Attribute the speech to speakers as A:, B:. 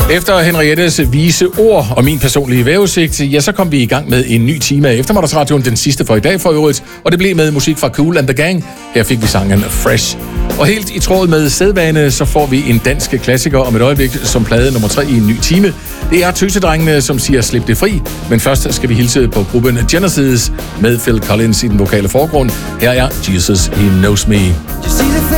A: Efter Henriettes vise ord og min personlige vejrudsigt, ja, så kom vi i gang med en ny time af Eftermiddagsradioen, den sidste for i dag for øvrigt, og det blev med musik fra Kool and the Gang. Her fik vi sangen Fresh. Og helt i tråd med sædvane, så får vi en dansk klassiker om et øjeblik som plade nummer 3 i en ny time. Det er Tøsedrengene, som siger slip det fri, men først skal vi hilse på gruppen Genesis med Phil Collins i den vokale forgrund. Her er Jesus, He Knows Me.